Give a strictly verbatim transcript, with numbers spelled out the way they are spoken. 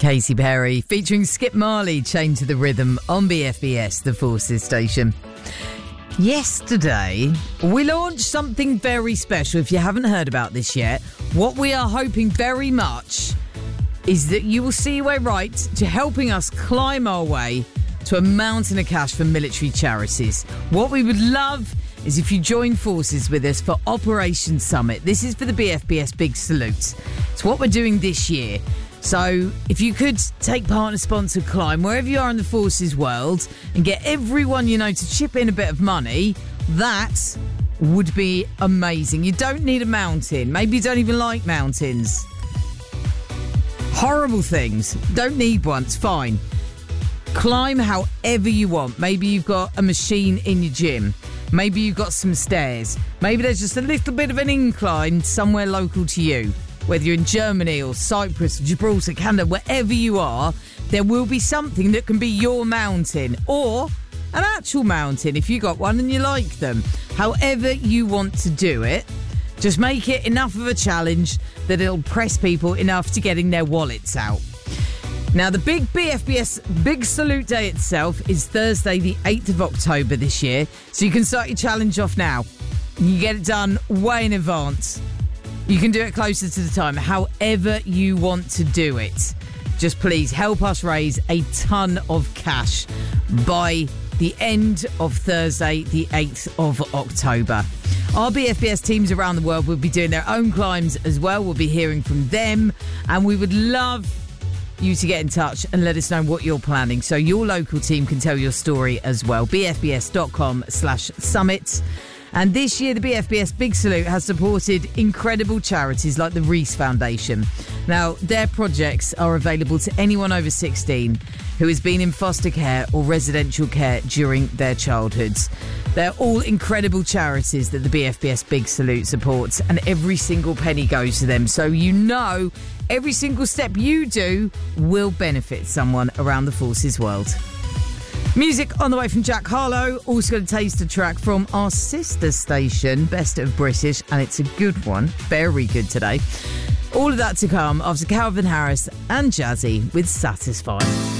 Katy Perry featuring Skip Marley, Chained to the Rhythm on B F B S, the Forces station. Yesterday, we launched something very special. If you haven't heard about this yet, what we are hoping very much is that you will see your way right to helping us climb our way to a mountain of cash for military charities. What we would love is if you join forces with us for Operation Summit. This is for the B F B S Big Salute. It's what we're doing this year. So if you could take part in a sponsored climb wherever you are in the forces world and get everyone you know to chip in a bit of money, that would be amazing. You don't need a mountain. Maybe you don't even like mountains. Horrible things. Don't need one. It's fine. Climb however you want. Maybe you've got a machine in your gym. Maybe you've got some stairs. Maybe there's just a little bit of an incline somewhere local to you. Whether you're in Germany or Cyprus, or Gibraltar, Canada, wherever you are, there will be something that can be your mountain or an actual mountain if you got one and you like them. However you want to do it, just make it enough of a challenge that it'll press people enough to getting their wallets out. Now, the big B F B S Big Salute Day itself is Thursday, the eighth of October this year, so you can start your challenge off now. You get it done way in advance. You can do it closer to the time, however you want to do it. Just please help us raise a ton of cash by the end of Thursday, the eighth of October. Our B F B S teams around the world will be doing their own climbs as well. We'll be hearing from them, and we would love you to get in touch and let us know what you're planning so your local team can tell your story as well. b f b s dot com slash summit. And this year, the B F B S Big Salute has supported incredible charities like the Reese Foundation. Now, their projects are available to anyone over sixteen who has been in foster care or residential care during their childhoods. They're all incredible charities that the B F B S Big Salute supports, and every single penny goes to them. So you know every single step you do will benefit someone around the forces world. Music on the way from Jack Harlow. Also going to taste a track from our sister station, Best of British, and it's a good one. Very good today. All of that to come after Calvin Harris and Jazzy with Satisfied.